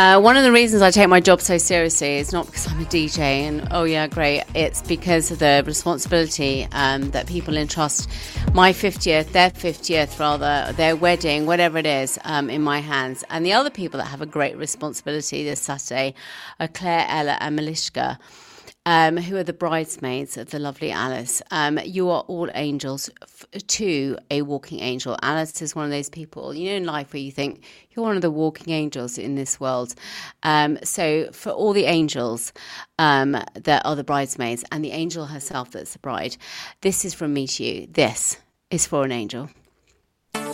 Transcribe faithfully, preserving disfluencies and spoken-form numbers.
Uh, one of the reasons I take my job so seriously is not because I'm a D J and, oh yeah, great. It's because of the responsibility um, that people entrust my fiftieth, their fiftieth rather, their wedding, whatever it is, um, in my hands. And the other people that have a great responsibility this Saturday are Claire, Ella and Malishka. Um, who are the bridesmaids of the lovely Alice. Um, you are all angels f- to a walking angel. Alice is one of those people, you know, in life where you think you're one of the walking angels in this world. Um, so for all the angels um, that are the bridesmaids and the angel herself that's the bride, this is from me to you. This is for an angel.